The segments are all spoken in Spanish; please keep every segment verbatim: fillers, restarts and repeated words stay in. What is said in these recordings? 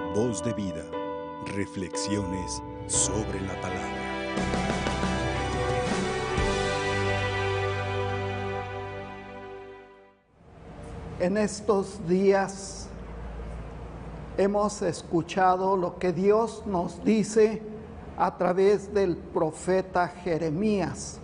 Voz de vida. Reflexiones sobre la palabra. En estos días hemos escuchado lo que Dios nos dice a través del profeta Jeremías.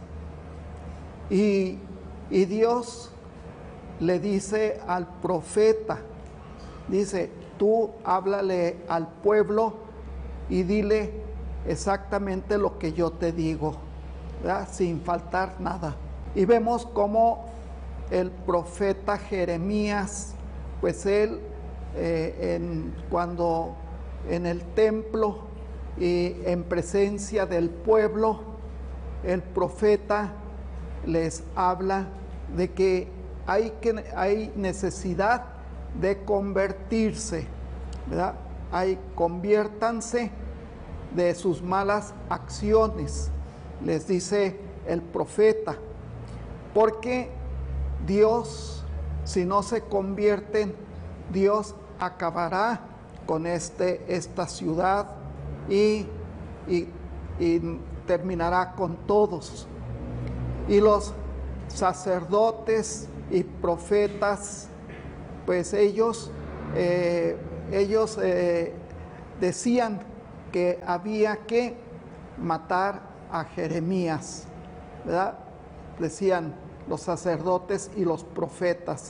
Y, y Dios le dice al profeta, dice, tú háblale al pueblo y dile exactamente lo que yo te digo, ¿verdad? Sin faltar nada. Y vemos cómo el profeta Jeremías, pues él, eh, en, cuando en el templo y en presencia del pueblo, el profeta les habla de que hay, que, hay necesidad de convertirse, ¿verdad? Hay, conviértanse de sus malas acciones, les dice el profeta, porque Dios, si no se convierten, Dios acabará con este, esta ciudad y, y, y terminará con todos. Y los sacerdotes y profetas, pues ellos, eh, ellos eh, decían que había que matar a Jeremías, ¿verdad? Decían los sacerdotes y los profetas,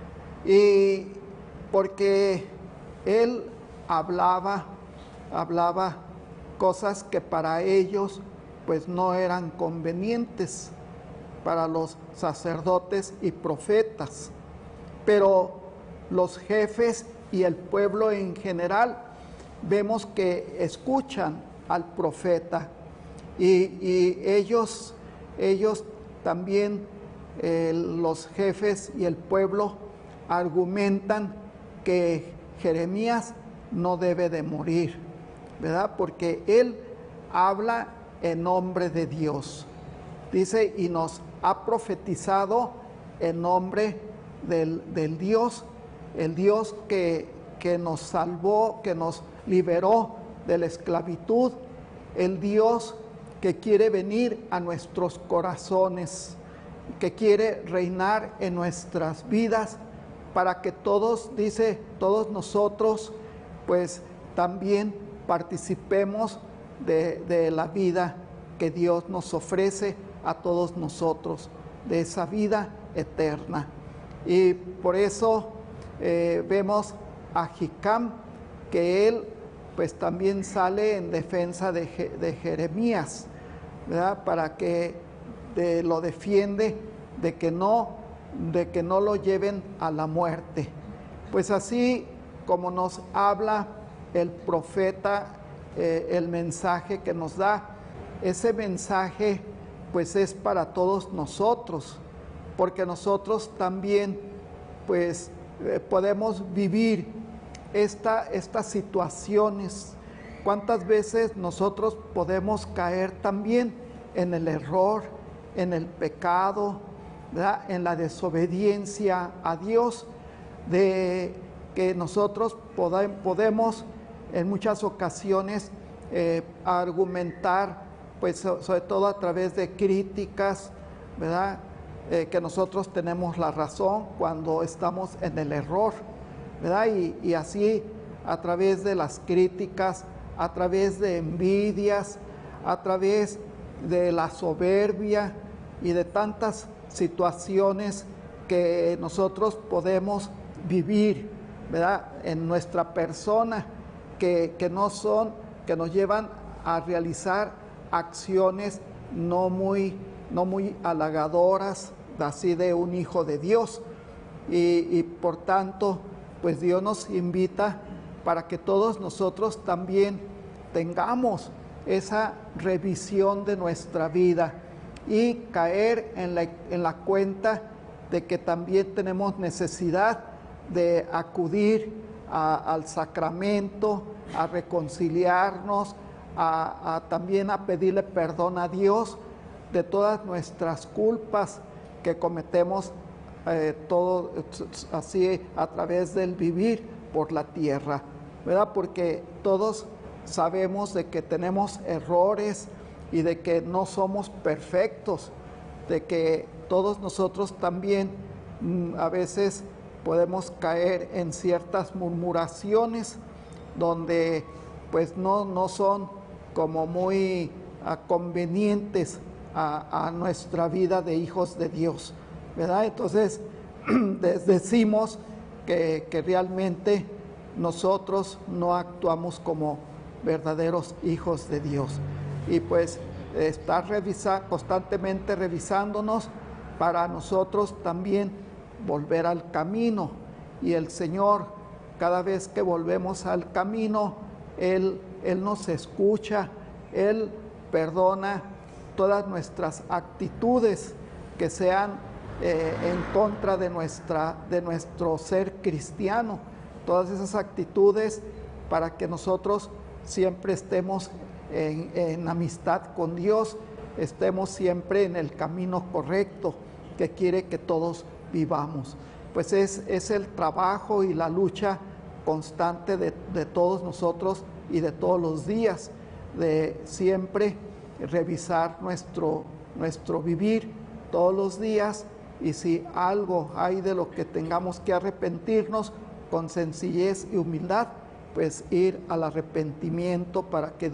y porque él hablaba, hablaba cosas que para ellos pues no eran convenientes, para los sacerdotes y profetas, pero los jefes y el pueblo en general vemos que escuchan al profeta y, y ellos, ellos también, eh, los jefes y el pueblo argumentan que Jeremías no debe de morir, ¿verdad? Porque él habla en nombre de Dios. Dice, y nos ha profetizado en nombre del, del Dios, el Dios que, que nos salvó, que nos liberó de la esclavitud, el Dios que quiere venir a nuestros corazones, que quiere reinar en nuestras vidas, para que todos, dice, todos nosotros, pues también participemos de, de la vida que Dios nos ofrece a todos nosotros, de esa vida eterna. Y por eso eh, vemos a Hicam, que él pues también sale en defensa de, de Jeremías, ¿verdad? Para que de, lo defiende de que no, de que no lo lleven a la muerte. Pues así como nos habla el profeta, eh, el mensaje que nos da, ese mensaje pues es para todos nosotros, porque nosotros también pues eh, podemos vivir esta, estas situaciones. ¿Cuántas veces nosotros podemos caer también en el error, en el pecado, ¿verdad? En la desobediencia a Dios, de que nosotros pod- podemos en muchas ocasiones eh, argumentar, pues sobre todo a través de críticas, ¿verdad? Eh, que nosotros tenemos la razón cuando estamos en el error, ¿verdad? Y, y así a través de las críticas, a través de envidias, a través de la soberbia y de tantas situaciones que nosotros podemos vivir, ¿verdad? En nuestra persona, que, que no son, que nos llevan a realizar acciones no muy, no muy halagadoras, así de un hijo de Dios. Y, y por tanto, pues Dios nos invita para que todos nosotros también tengamos esa revisión de nuestra vida y caer en la, en la cuenta de que también tenemos necesidad de acudir a, al sacramento, a reconciliarnos, A, a también a pedirle perdón a Dios de todas nuestras culpas que cometemos, eh, todo así a través del vivir por la tierra. ¿verdad? Porque todos sabemos de que tenemos errores y de que no somos perfectos, de que todos nosotros también mm, a veces podemos caer en ciertas murmuraciones donde pues no, no son como muy uh, convenientes a, a nuestra vida de hijos de Dios, ¿verdad? Entonces les decimos que, que realmente nosotros no actuamos como verdaderos hijos de Dios, y pues estar revisa, constantemente revisándonos para nosotros también volver al camino. Y el Señor, cada vez que volvemos al camino, Él, Él nos escucha, Él perdona todas nuestras actitudes que sean eh, en contra de, nuestra, de nuestro ser cristiano, todas esas actitudes para que nosotros siempre estemos en, en amistad con Dios, estemos siempre en el camino correcto que quiere que todos vivamos. Pues es, es el trabajo y la lucha constante de, de todos nosotros y de todos los días, de siempre revisar nuestro, nuestro vivir todos los días, y si algo hay de lo que tengamos que arrepentirnos, con sencillez y humildad, pues ir al arrepentimiento para que